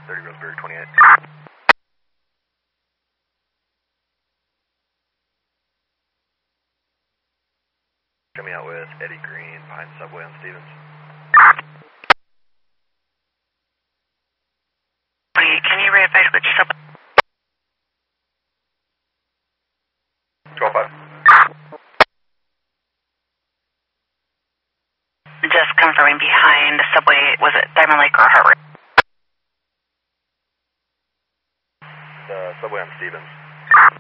30 Roseberry 28. Coming out with Eddie Green behind Subway on Stevens. Can you re-advise which subway? 12-5. Just confirming behind the subway, was it Diamond Lake or Harvard? The Subway on Stevens.